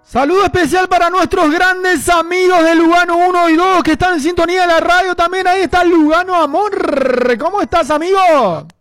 Saludo especial para nuestros grandes amigos de Lugano 1 y 2 que están en sintonía de la radio. También ahí está Lugano Amor. ¿Cómo estás, amigo?